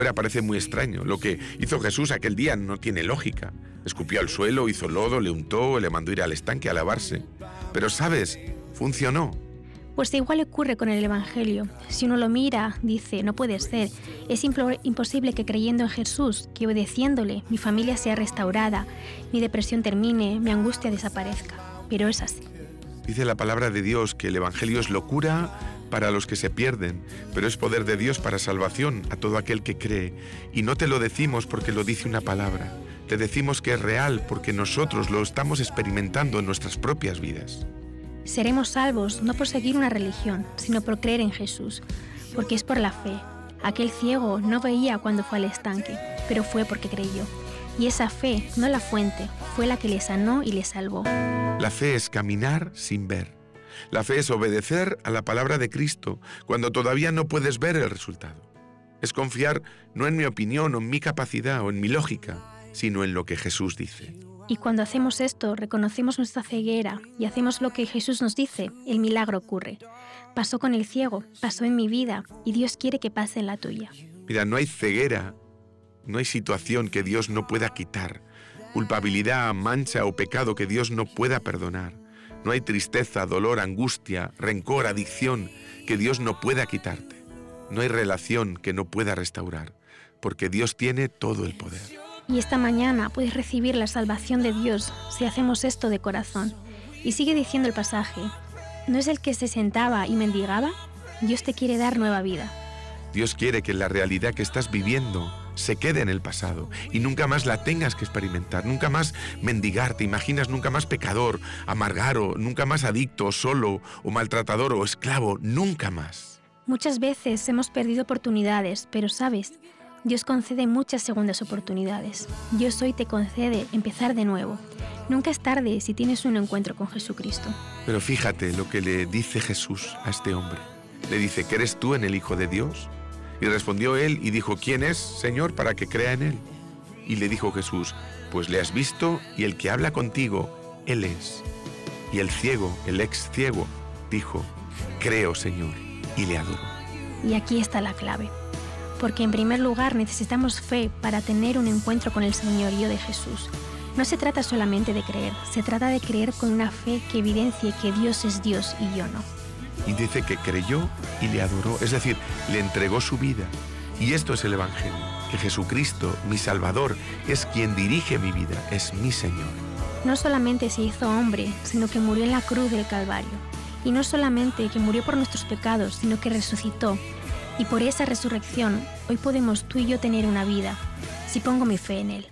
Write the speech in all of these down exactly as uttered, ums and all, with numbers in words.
Parece muy extraño. Lo que hizo Jesús aquel día no tiene lógica. Escupió al suelo, hizo lodo, le untó, le mandó ir al estanque a lavarse. Pero, ¿sabes? Funcionó. Pues igual ocurre con el Evangelio. Si uno lo mira, dice, no puede ser. Es implo- imposible que creyendo en Jesús, que obedeciéndole, mi familia sea restaurada, mi depresión termine, mi angustia desaparezca. Pero es así. Dice la palabra de Dios que el Evangelio es locura para los que se pierden, pero es poder de Dios para salvación a todo aquel que cree. Y no te lo decimos porque lo dice una palabra. Te decimos que es real porque nosotros lo estamos experimentando en nuestras propias vidas. Seremos salvos no por seguir una religión, sino por creer en Jesús, porque es por la fe. Aquel ciego no veía cuando fue al estanque, pero fue porque creyó. Y esa fe, no la fuente, fue la que le sanó y le salvó. La fe es caminar sin ver. La fe es obedecer a la palabra de Cristo cuando todavía no puedes ver el resultado. Es confiar no en mi opinión o en mi capacidad o en mi lógica, sino en lo que Jesús dice. Y cuando hacemos esto, reconocemos nuestra ceguera y hacemos lo que Jesús nos dice, el milagro ocurre. Pasó con el ciego, pasó en mi vida y Dios quiere que pase en la tuya. Mira, no hay ceguera, no hay situación que Dios no pueda quitar, culpabilidad, mancha o pecado que Dios no pueda perdonar. No hay tristeza, dolor, angustia, rencor, adicción que Dios no pueda quitarte. No hay relación que no pueda restaurar, porque Dios tiene todo el poder. Y esta mañana puedes recibir la salvación de Dios si hacemos esto de corazón. Y sigue diciendo el pasaje, ¿no es el que se sentaba y mendigaba? Dios te quiere dar nueva vida. Dios quiere que la realidad que estás viviendo se quede en el pasado y nunca más la tengas que experimentar, nunca más mendigar, te imaginas nunca más pecador, amargaro, nunca más adicto, solo o maltratador o esclavo, nunca más. Muchas veces hemos perdido oportunidades, pero ¿sabes? Dios concede muchas segundas oportunidades. Dios hoy te concede empezar de nuevo. Nunca es tarde si tienes un encuentro con Jesucristo. Pero fíjate lo que le dice Jesús a este hombre. Le dice, ¿crees tú en el Hijo de Dios? Y respondió él y dijo, ¿quién es, Señor, para que crea en él? Y le dijo Jesús, pues le has visto y el que habla contigo, él es. Y el ciego, el ex ciego, dijo, creo, Señor, y le adoró. Y aquí está la clave. Porque en primer lugar necesitamos fe para tener un encuentro con el señorío de Jesús. No se trata solamente de creer, se trata de creer con una fe que evidencie que Dios es Dios y yo no. Y dice que creyó y le adoró, es decir, le entregó su vida. Y esto es el Evangelio, que Jesucristo, mi Salvador, es quien dirige mi vida, es mi Señor. No solamente se hizo hombre, sino que murió en la cruz del Calvario. Y no solamente que murió por nuestros pecados, sino que resucitó. Y por esa resurrección, hoy podemos tú y yo tener una vida, si pongo mi fe en Él.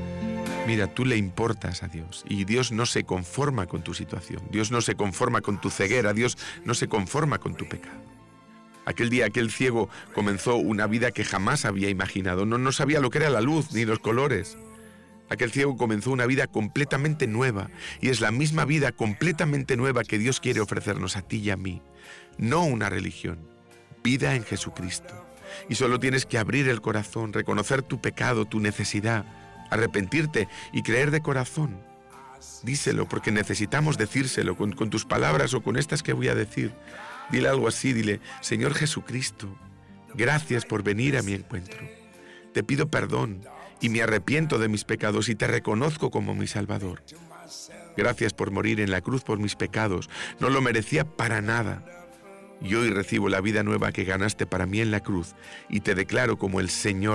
Mira, tú le importas a Dios y Dios no se conforma con tu situación. Dios no se conforma con tu ceguera, Dios no se conforma con tu pecado. Aquel día aquel ciego comenzó una vida que jamás había imaginado. No, no sabía lo que era la luz ni los colores. Aquel ciego comenzó una vida completamente nueva y es la misma vida completamente nueva que Dios quiere ofrecernos a ti y a mí. No una religión, vida en Jesucristo. Y solo tienes que abrir el corazón, reconocer tu pecado, tu necesidad, arrepentirte y creer de corazón. Díselo, porque necesitamos decírselo con, con tus palabras o con estas que voy a decir. Dile algo así, dile, Señor Jesucristo, gracias por venir a mi encuentro. Te pido perdón y me arrepiento de mis pecados y te reconozco como mi Salvador. Gracias por morir en la cruz por mis pecados, no lo merecía para nada. Y hoy recibo la vida nueva que ganaste para mí en la cruz y te declaro como el Señor